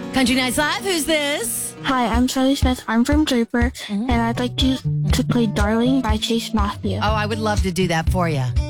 Country Nights Live, who's this? Hi, I'm Charlie Smith. I'm from Draper, and I'd like you to play Darling by Chase Matthew. Oh, I would love to do that for you.